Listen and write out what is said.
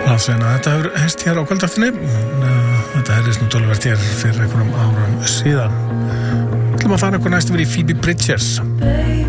Landsveina, þetta hefur heist hér á kvöldaftinni. Þetta heyrðist nú töluvert hér fyrir einhverjum árum síðan. Við ætlum að fara eitthvað næst yfir í Phoebe Bridgers.